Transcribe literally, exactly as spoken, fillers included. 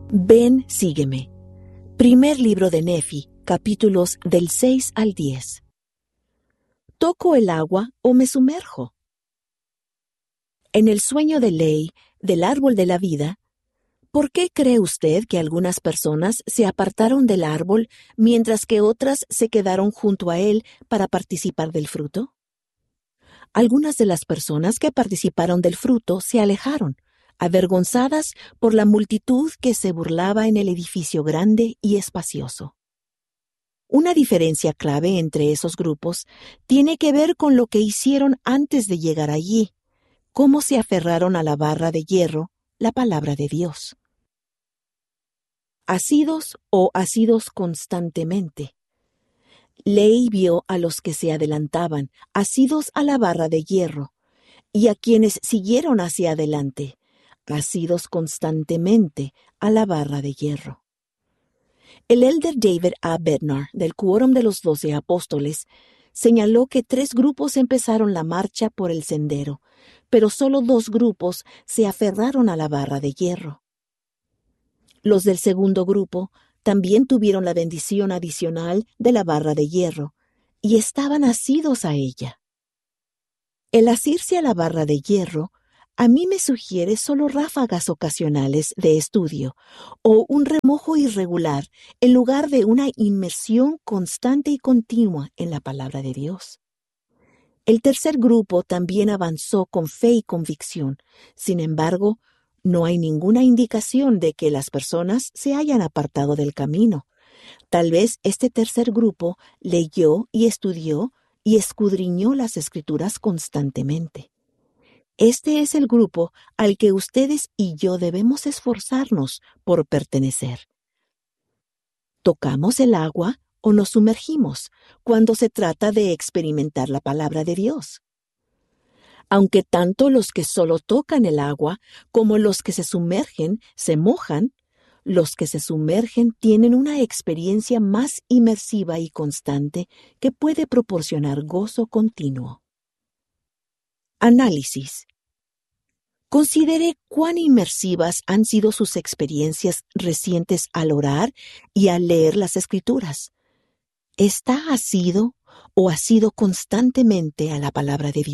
Ven, sígueme. Primer libro de Nefi, capítulos del seis al diez. ¿Toco el agua o me sumerjo? En el sueño de ley del árbol de la vida, ¿por qué cree usted que algunas personas se apartaron del árbol mientras que otras se quedaron junto a él para participar del fruto? Algunas de las personas que participaron del fruto se alejaron, avergonzadas por la multitud que se burlaba en el edificio grande y espacioso. Una diferencia clave entre esos grupos tiene que ver con lo que hicieron antes de llegar allí, cómo se aferraron a la barra de hierro, la palabra de Dios. Asidos o asidos constantemente. Ley vio a los que se adelantaban, asidos a la barra de hierro, y a quienes siguieron hacia adelante, asidos constantemente a la barra de hierro. El elder David A. Bednar, del Quórum de los Doce Apóstoles, señaló que tres grupos empezaron la marcha por el sendero, pero solo dos grupos se aferraron a la barra de hierro. Los del segundo grupo también tuvieron la bendición adicional de la barra de hierro, y estaban asidos a ella. El asirse a la barra de hierro a mí me sugiere solo ráfagas ocasionales de estudio o un remojo irregular en lugar de una inmersión constante y continua en la palabra de Dios. El tercer grupo también avanzó con fe y convicción. Sin embargo, no hay ninguna indicación de que las personas se hayan apartado del camino. Tal vez este tercer grupo leyó y estudió y escudriñó las Escrituras constantemente. Este es el grupo al que ustedes y yo debemos esforzarnos por pertenecer. ¿Tocamos el agua o nos sumergimos cuando se trata de experimentar la palabra de Dios? Aunque tanto los que solo tocan el agua como los que se sumergen se mojan, los que se sumergen tienen una experiencia más inmersiva y constante que puede proporcionar gozo continuo. Análisis. Considere cuán inmersivas han sido sus experiencias recientes al orar y al leer las Escrituras. ¿Está asido o asido constantemente a la palabra de Dios?